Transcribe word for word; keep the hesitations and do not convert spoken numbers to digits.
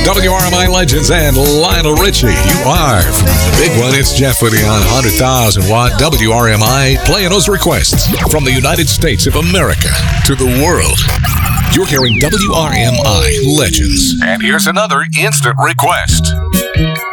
W R M I Legends and Lionel Richie. You are from the big one. It's Jeff with you on one hundred thousand watt W R M I, playing those requests from the United States of America to the world. You're hearing W R M I Legends. And here's another instant request.